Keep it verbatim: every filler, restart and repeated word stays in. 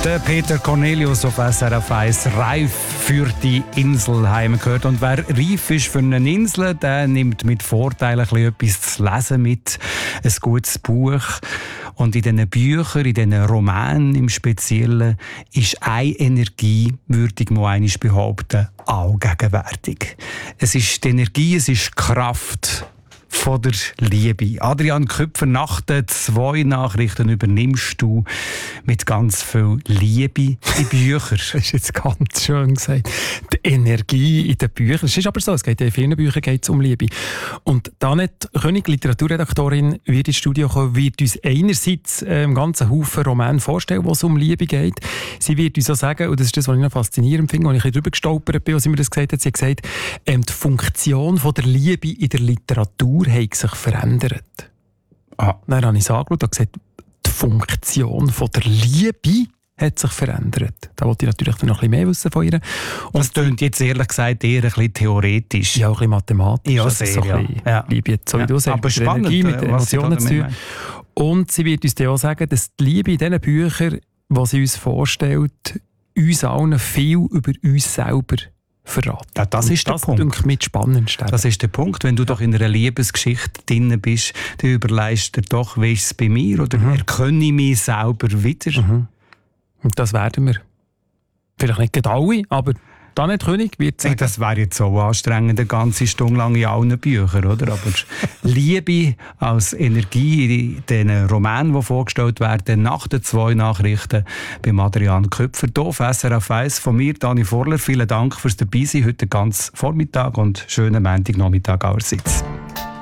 Der Peter Cornelius auf S R F eins, reif für die Insel, haben wir gehört. Und wer reif ist für eine Insel, der nimmt mit Vorteil ein bisschen etwas zu lesen mit, ein gutes Buch. Und in diesen Büchern, in diesen Romanen im Speziellen, ist eine Energie, würde ich mal einmal behaupten, allgegenwärtig. Es ist die Energie, es ist die Kraft von der Liebe. Adrian Küpfer, nach den zwei Nachrichten übernimmst du mit ganz viel Liebe in Bücher. Das ist jetzt ganz schön gesagt. Die Energie in den Büchern. Es ist aber so, es geht ja in vielen Büchern geht's um Liebe. Und Danette König, Literaturredaktorin, wird ins Studio kommen, wird uns einerseits einen ähm, ganzen Haufen Romane vorstellen, wo es um Liebe geht. Sie wird uns auch sagen, und das ist das, was ich noch faszinierend finde, als ich drüber gestolpert bin, als sie mir das gesagt hat, sie hat gesagt, ähm, die Funktion von der Liebe in der Literatur hat sich verändert. Ah. Dann habe ich es angeschaut und gesagt, die Funktion von der Liebe hat sich verändert. Da wollte ich natürlich noch ein bisschen mehr wissen von ihr. Und das klingt jetzt ehrlich gesagt eher ein bisschen theoretisch. Ja, auch ein bisschen mathematisch. Ja, sehr, also so ja. ja. Liebe jetzt so, wie du sagst, aber spannend, Energie, mit Emotionen zu tun. Und sie wird uns dann auch sagen, dass die Liebe in diesen Büchern, die sie uns vorstellt, uns allen viel über uns selber verraten. Ja, das ist der das Punkt. Mit Spannendsten. Das ist der Punkt. Wenn du doch in einer Liebesgeschichte drin bist, dann überlegst du dir doch, wie ist es bei mir oder mhm. erkenne ich mich selber wieder. Mhm. Und das werden wir. Vielleicht nicht gerade alle, aber Danette König wird sagen. Hey, das wäre jetzt so anstrengend, eine ganze Stunde lang in allen Büchern, oder? Aber Liebe als Energie in den Romanen, die vorgestellt werden, nach den zwei Nachrichten bei Adrian Küpfer. Hier auf S R F eins von mir, Dani Vorler. Vielen Dank fürs Dabeisein heute ganz Vormittag und schönen Montagnachmittag allerseits.